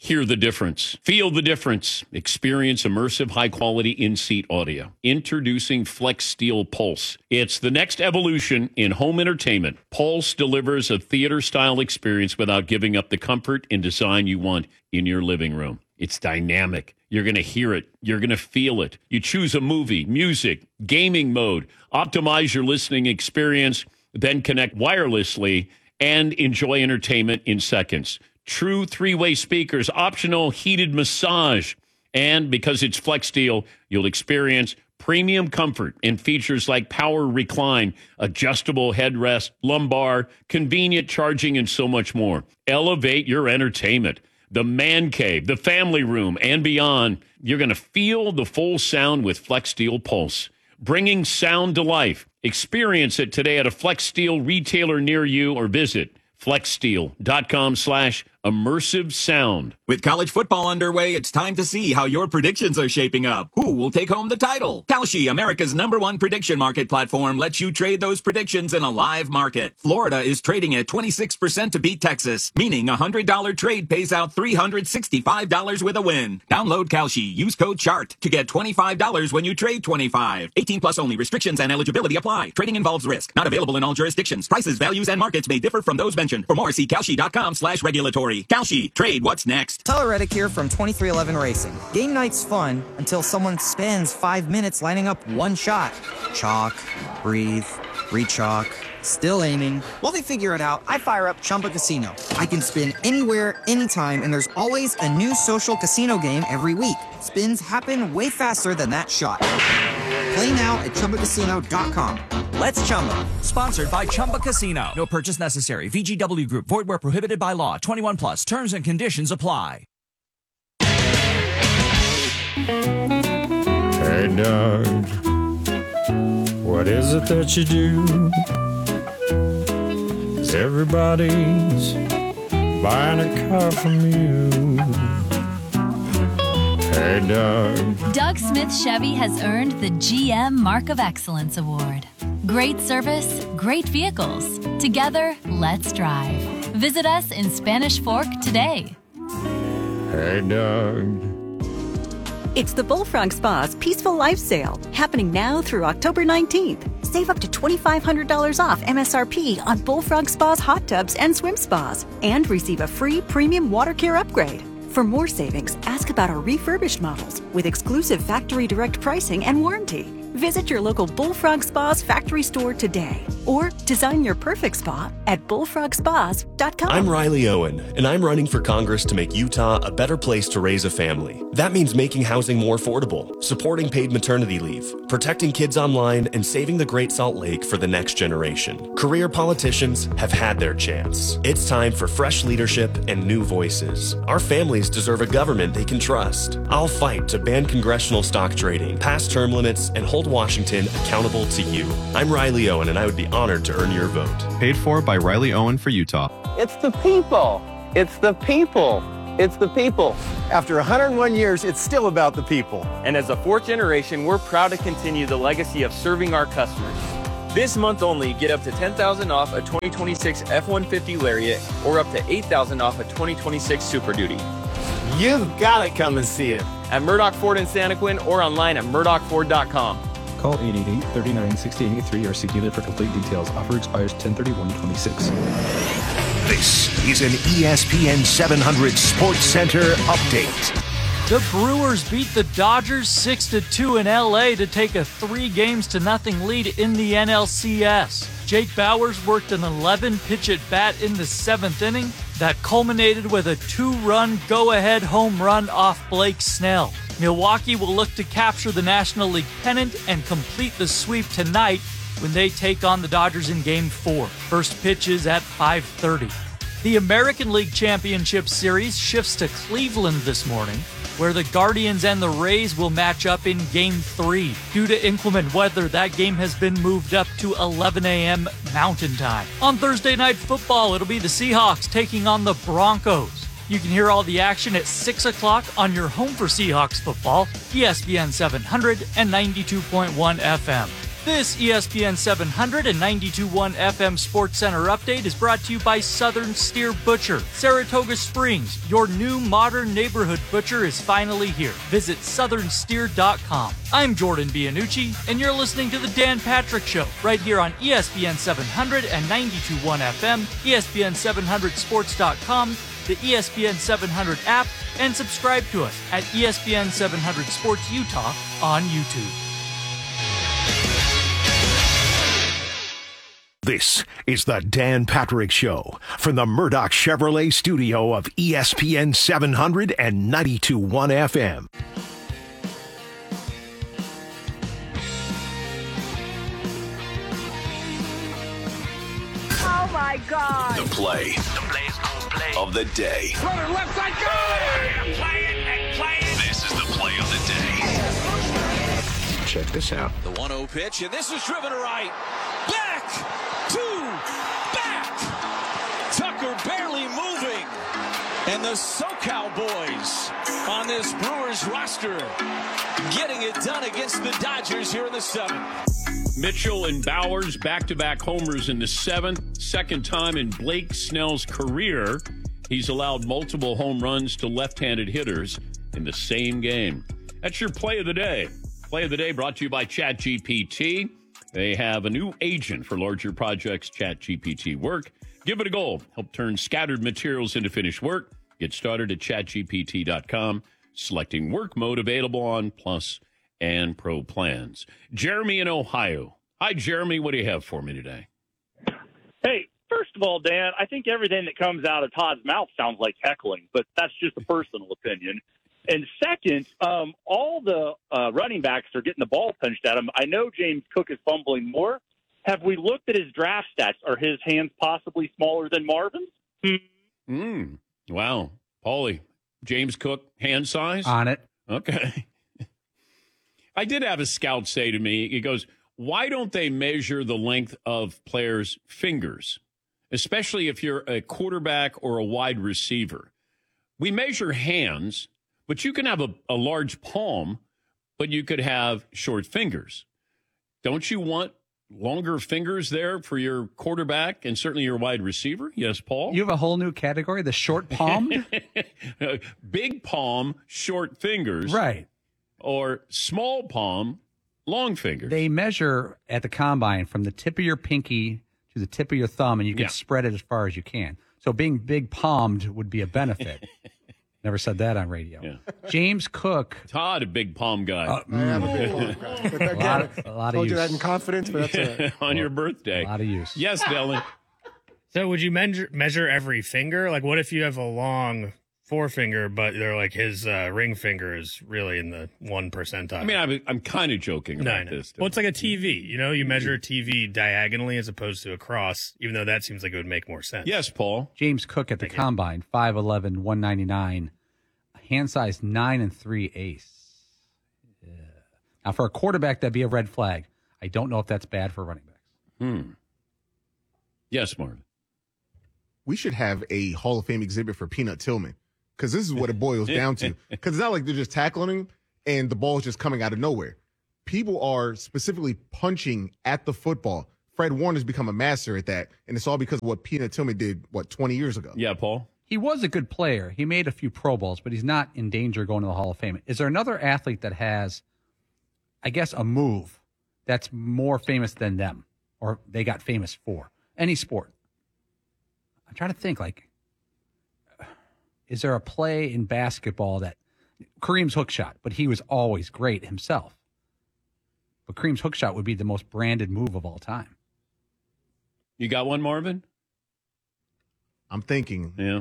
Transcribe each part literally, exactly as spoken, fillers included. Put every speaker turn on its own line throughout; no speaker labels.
Hear the difference. Feel the difference. Experience immersive, high-quality in-seat audio. Introducing Flex Steel Pulse. It's the next evolution in home entertainment. Pulse delivers a theater-style experience without giving up the comfort and design you want in your living room. It's dynamic. You're going to hear it. You're going to feel it. You choose a movie, music, gaming mode. Optimize your listening experience, then connect wirelessly and enjoy entertainment in seconds. True three-way speakers, optional heated massage. And because it's Flex Steel, you'll experience premium comfort and features like power recline, adjustable headrest, lumbar, convenient charging, and so much more. Elevate your entertainment. The man cave, the family room, and beyond. You're going to feel the full sound with Flex Steel Pulse. Bringing sound to life. Experience it today at a Flex Steel retailer near you or visit flexsteel.com slash immersive sound.
With college football underway, it's time to see how your predictions are shaping up. Who will take home the title? Kalshi, America's number one prediction market platform, lets you trade those predictions in a live market. Florida is trading at twenty-six percent to beat Texas, meaning a one hundred dollars trade pays out three hundred sixty-five dollars with a win. Download Kalshi. Use code CHART to get twenty-five dollars when you trade twenty-five dollars. eighteen plus only. Restrictions and eligibility apply. Trading involves risk. Not available in all jurisdictions. Prices, values, and markets may differ from those mentioned. For more, see Kalshi.com slash regulatory. Kalshi. Trade what's next.
Tyler Reddick here from twenty-three eleven Racing. Game night's fun until someone spends five minutes lining up one shot. Chalk, breathe, re-chalk, still aiming. While they figure it out, I fire up Chumba Casino. I can spin anywhere, anytime, and there's always a new social casino game every week. Spins happen way faster than that shot. Play now at Chumba Casino dot com. Let's Chumba.
Sponsored by Chumba Casino. No purchase necessary. V G W Group. Void where prohibited by law. twenty-one plus. Terms and conditions apply.
Hey, Doug. What is it that you do? 'Cause everybody's buying a car from you. Hey, Doug.
Doug Smith Chevy has earned the G M Mark of Excellence Award. Great service, great vehicles. Together, let's drive. Visit us in Spanish Fork today.
Hey, Doug.
It's the Bullfrog Spa's Peaceful Life Sale, happening now through October nineteenth. Save up to twenty-five hundred dollars off M S R P on Bullfrog Spa's hot tubs and swim spas, and receive a free premium water care upgrade. For more savings, ask about our refurbished models with exclusive factory direct pricing and warranty. Visit your local Bullfrog Spa's factory store today, or design your perfect spa at bullfrog spas dot com.
I'm Riley Owen, and I'm running for Congress to make Utah a better place to raise a family. That means making housing more affordable, supporting paid maternity leave, protecting kids online, and saving the Great Salt Lake for the next generation. Career politicians have had their chance. It's time for fresh leadership and new voices. Our families deserve a government they can trust. I'll fight to ban congressional stock trading, pass term limits, and hold Washington accountable to you. I'm Riley Owen, and I would be honored to earn your vote.
Paid for by Riley Owen for Utah.
It's the people. It's the people. It's the people.
After one hundred one years, it's still about the people.
And as a fourth generation, we're proud to continue the legacy of serving our customers. This month only, get up to ten thousand dollars off a twenty twenty-six F one fifty Lariat or up to eight thousand dollars off a twenty twenty-six Super Duty.
You've got to come and see it.
At Murdoch Ford in Santaquin or online at murdoch ford dot com.
Call eight eight eight, three nine, six eight eight three or see dealer for complete details. Offer expires ten thirty-one twenty-six.
This is an E S P N seven hundred Sports Center update.
The Brewers beat the Dodgers six to two in L A to take a three games to nothing lead in the N L C S. Jake Bauers worked an eleven pitch at bat in the seventh inning that culminated with a two-run go-ahead home run off Blake Snell. Milwaukee will look to capture the National League pennant and complete the sweep tonight when they take on the Dodgers in Game four. First pitch is at five thirty. The American League Championship Series shifts to Cleveland this morning, where the Guardians and the Rays will match up in Game three. Due to inclement weather, that game has been moved up to eleven a.m. Mountain Time. On Thursday Night Football, it'll be the Seahawks taking on the Broncos. You can hear all the action at six o'clock on your home for Seahawks football, E S P N seven hundred and ninety-two point one F M. This E S P N seven hundred and ninety-two point one F M Sports Center update is brought to you by Southern Steer Butcher. Saratoga Springs, your new modern neighborhood butcher is finally here. Visit southern steer dot com. I'm Jordan Bianucci, and you're listening to The Dan Patrick Show right here on E S P N seven hundred and ninety-two point one F M, E S P N seven hundred sports dot com, the E S P N seven hundred app, and subscribe to us at E S P N seven hundred Sports Utah on YouTube.
This is the Dan Patrick Show from the Murdoch Chevrolet studio of E S P N seven hundred and ninety-two point one F M.
Oh my God!
The play, the play's gonna play of the day.
Runner left side, go! Play it and play it.
This is the play of the day.
Check this out.
The one oh pitch, and this is driven to right. Back to back. Tucker barely moving. And the SoCal boys on this Brewers roster getting it done against the Dodgers here in the seventh.
Mitchell and Bowers back-to-back homers in the seventh. Second time in Blake Snell's career he's allowed multiple home runs to left-handed hitters in the same game. That's your play of the day. Play of the day brought to you by ChatGPT. They have a new agent for larger projects, ChatGPT Work. Give it a go. Help turn scattered materials into finished work. Get started at chat G P T dot com. Selecting work mode available on Plus and Pro plans. Jeremy in Ohio. Hi, Jeremy. What do you have for me today?
Hey, first of all, Dan, I think everything that comes out of Todd's mouth sounds like heckling, but that's just a personal opinion. And second, um, all the uh, running backs are getting the ball punched at him. I know James Cook is fumbling more. Have we looked at his draft stats? Are his hands possibly smaller than Marvin's?
Mm. Wow. Paulie, James Cook, hand size?
On it.
Okay. I did have a scout say to me, he goes, why don't they measure the length of players' fingers, especially if you're a quarterback or a wide receiver? We measure hands, but you can have a, a large palm, but you could have short fingers. Don't you want longer fingers there for your quarterback and certainly your wide receiver? Yes, Paul?
You have a whole new category, the short palmed?
Big palm, short fingers.
Right.
Or small palm, long fingers.
They measure at the combine from the tip of your pinky to the tip of your thumb, and you can
Yeah.
spread it as far as you can. So being big palmed would be a benefit. Never said that on radio.
Yeah.
James Cook.
Todd, a big palm guy.
Uh,
I am a big palm guy. But
A
again,
lot of- a lot of
told you
use.
that in confidence, but that's it.
On your birthday.
A lot of use.
Yes, Dylan.
So would you measure measure every finger? Like, what if you have a long forefinger, but they're like his uh, ring finger is really in the one percentile?
I mean, I'm, I'm kind of joking
No,
about
no.
this.
Well, it's like a T V. You know, you measure a T V diagonally as opposed to across, even though that seems like it would make more sense.
Yes, Paul.
James Cook at the combine, five eleven, one ninety-nine, hand size nine and three eighths. Yeah. Now, for a quarterback, that'd be a red flag. I don't know if that's bad for running backs.
Hmm. Yes, Marvin.
We should have a Hall of Fame exhibit for Peanut Tillman, because this is what it boils down to. Because it's not like they're just tackling him and the ball is just coming out of nowhere. People are specifically punching at the football. Fred Warner's become a master at that, and it's all because of what Peanut Tillman did, what, twenty years ago?
Yeah, Paul?
He was a good player. He made a few Pro Bowls, but he's not in danger of going to the Hall of Fame. Is there another athlete that has, I guess, a move that's more famous than them, or they got famous for? Any sport. I'm trying to think, like, is there a play in basketball that Kareem's hook shot, but he was always great himself. But Kareem's hook shot would be the most branded move of all time.
You got one, Marvin?
I'm thinking.
Yeah.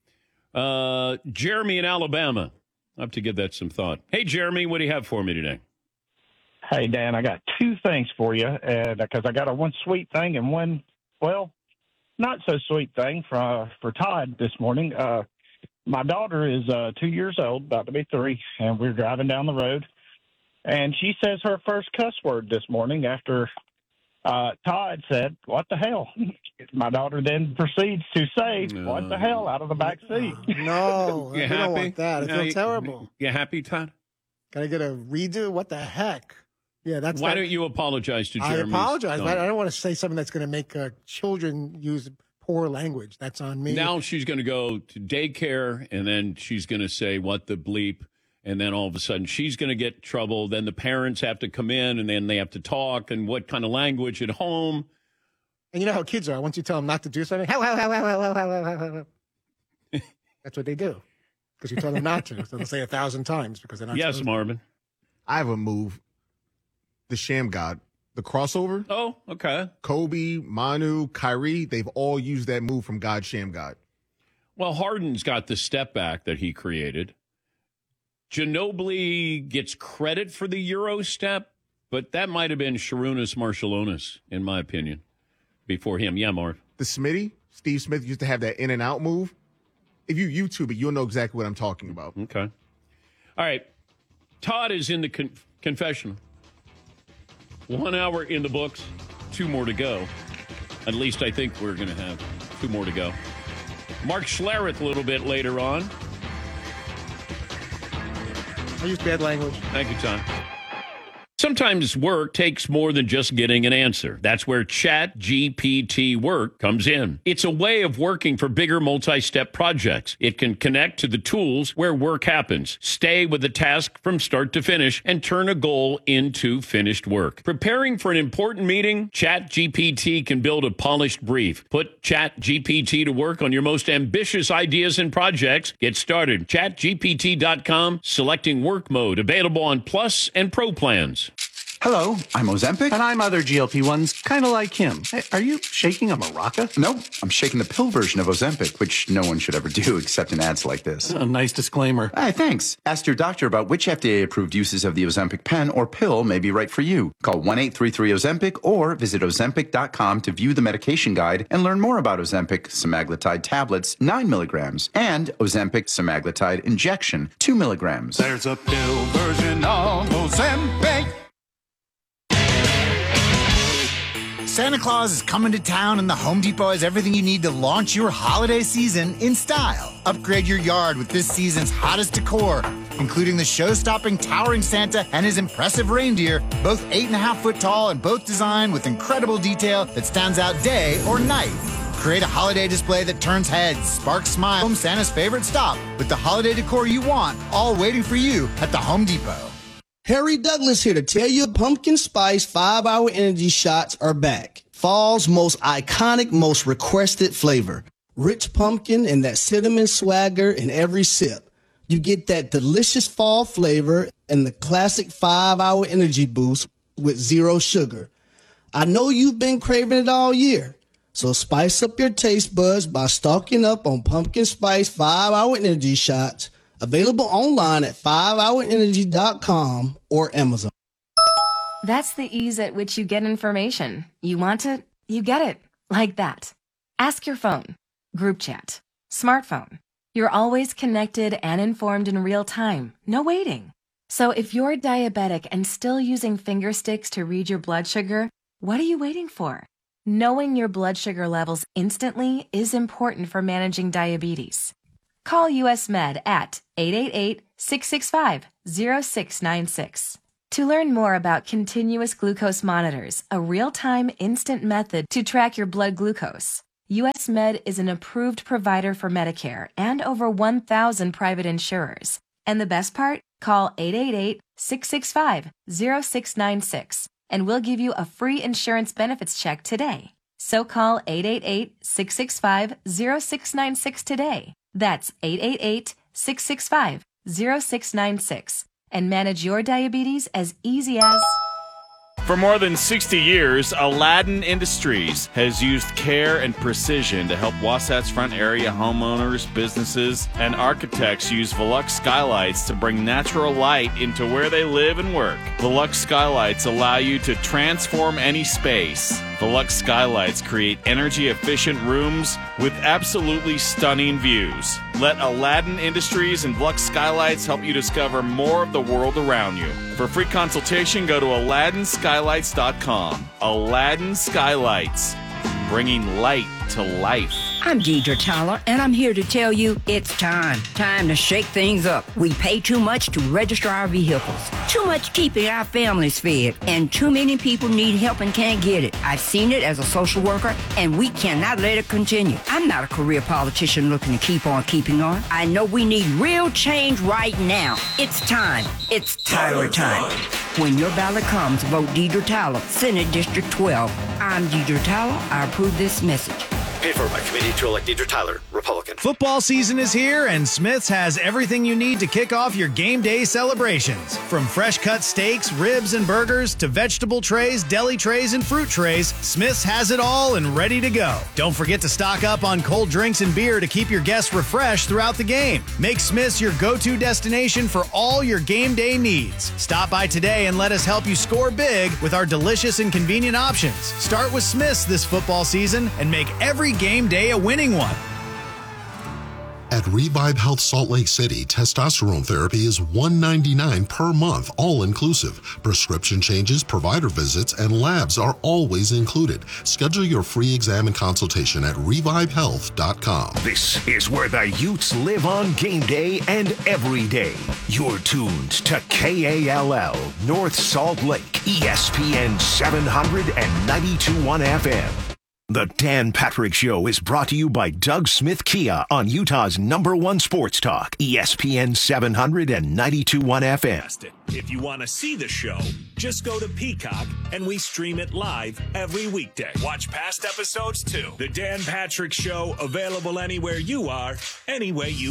Uh, Jeremy in Alabama. I have to give that some thought. Hey, Jeremy, what do you have for me today?
Hey, Dan, I got two things for you, and because I got a one sweet thing and one, well, not so sweet thing for for Todd this morning. Uh, my daughter is uh, two years old, about to be three, and we're driving down the road, and she says her first cuss word this morning after uh, Todd said, "What the hell?" My daughter then proceeds to say, "What the hell?" out of the back seat.
No,
You
we
happy?
don't want that. I
No,
feel
you-
terrible.
You happy, Todd?
Can I get a redo? What the heck? Yeah, that's
Why
not,
don't you apologize to
I
Jeremy?
apologize.
Stone?
I, I don't want to say something that's going to make uh, children use poor language. That's on me.
Now she's going to go to daycare, and then she's going to say, what the bleep? And then all of a sudden she's going to get trouble. Then the parents have to come in, and then they have to talk, and what kind of language at home.
And you know how kids are. Once you tell them not to do something, how, how, how, how, how, how, how, how, how. That's what they do. Because you tell them not to. So they'll say a thousand times because they're not
Yes,
supposed
Marvin.
I have a move. The Sham God, the crossover.
Oh, okay.
Kobe, Manu, Kyrie, they've all used that move from God, Sham God.
Well, Harden's got the step back that he created. Ginobili gets credit for the Euro step, but that might have been Sharunas Marciulionis, in my opinion, before him. Yeah, Marv.
The Smitty, Steve Smith used to have that in and out move. If you YouTube it, you'll know exactly what I'm talking about.
Okay. All right. Todd is in the con- confessional. One hour in the books, two more to go. At least I think we're going to have two more to go. Mark Schlereth a little bit later on.
I use bad language.
Thank you, Tom. Sometimes work takes more than just getting an answer. That's where Chat G P T Work comes in. It's a way of working for bigger multi-step projects. It can connect to the tools where work happens, stay with the task from start to finish, and turn a goal into finished work. Preparing for an important meeting? Chat G P T can build a polished brief. Put Chat G P T to work on your most ambitious ideas and projects. Get started. chat G P T dot com, selecting work mode, available on Plus and Pro plans.
Hello, I'm Ozempic.
And I'm other G L P ones, kind of like him. Hey, are you shaking a maraca?
No, I'm shaking the pill version of Ozempic, which no one should ever do except in ads like this.
A nice disclaimer.
Hey, thanks. Ask your doctor about which F D A-approved uses of the Ozempic pen or pill may be right for you. Call one eight three three Ozempic or visit Ozempic dot com to view the medication guide and learn more about Ozempic semaglutide tablets, nine milligrams, and Ozempic semaglutide injection, two milligrams.
There's a pill version of Ozempic.
Santa Claus is coming to town, and the Home Depot has everything you need to launch your holiday season in style. Upgrade your yard with this season's hottest decor, including the show-stopping towering Santa and his impressive reindeer, both eight and a half foot tall and both designed with incredible detail that stands out day or night. Create a holiday display that turns heads, sparks smiles. Home Santa's favorite stop with the holiday decor you want, all waiting for you at the Home Depot.
Harry Douglas here to tell you pumpkin spice five-hour energy shots are back. Fall's most iconic, most requested flavor. Rich pumpkin and that cinnamon swagger in every sip. You get that delicious fall flavor and the classic five-hour energy boost with zero sugar. I know you've been craving it all year, so spice up your taste buds by stocking up on pumpkin spice five-hour energy shots. Available online at five hour energy dot com or Amazon.
That's the ease at which you get information. You want it, you get it. Like that. Ask your phone. Group chat. Smartphone. You're always connected and informed in real time. No waiting. So if you're diabetic and still using finger sticks to read your blood sugar, what are you waiting for? Knowing your blood sugar levels instantly is important for managing diabetes. Call U S Med at eight eight eight, six six five, zero six nine six. To learn more about continuous glucose monitors, a real-time instant method to track your blood glucose, U S Med is an approved provider for Medicare and over one thousand private insurers. And the best part? Call eight eight eight, six six five, zero six nine six and we'll give you a free insurance benefits check today. So call eight eight eight, six six five, zero six nine six today. That's eight eight eight, six six five, zero six nine six and manage your diabetes as easy as...
For more than sixty years, Aladdin Industries has used care and precision to help Wasatch Front area homeowners, businesses, and architects use Velux skylights to bring natural light into where they live and work. Velux skylights allow you to transform any space. Velux skylights create energy-efficient rooms with absolutely stunning views. Let Aladdin Industries and Velux skylights help you discover more of the world around you. For a free consultation, go to aladdin skylights dot com. Aladdin Skylights, bringing light to life.
I'm Deidre Tyler, and I'm here to tell you it's time. Time to shake things up. We pay too much to register our vehicles, too much keeping our families fed, and too many people need help and can't get it. I've seen it as a social worker, and we cannot let it continue. I'm not a career politician looking to keep on keeping on. I know we need real change right now. It's time. It's Tyler time. When your ballot comes, vote Deidre Tyler, Senate District twelve. I'm Deidre Tyler. I approve this message.
Paid for by committee to elect Deidre Tyler, Republican.
Football season is here, and Smith's has everything you need to kick off your game day celebrations. From fresh cut steaks, ribs, and burgers to vegetable trays, deli trays, and fruit trays, Smith's has it all and ready to go. Don't forget to stock up on cold drinks and beer to keep your guests refreshed throughout the game. Make Smith's your go-to destination for all your game day needs. Stop by today and let us help you score big with our delicious and convenient options. Start with Smith's this football season and make every game day a winning one.
At Revive Health Salt Lake City, testosterone therapy is one hundred ninety-nine dollars per month, all inclusive. Prescription changes, provider visits, and labs are always included. Schedule your free exam and consultation at revive health dot com.
This is where the Utes live on game day and every day. You're tuned to K A L L, North Salt Lake, E S P N seven hundred and ninety-two point one F M. The Dan Patrick Show is brought to you by Doug Smith Kia on Utah's number one sports talk, E S P N seven hundred and ninety-two point one F M.
If you want to see the show, just go to Peacock and we stream it live every weekday. Watch past episodes too. The Dan Patrick Show, available anywhere you are, any way you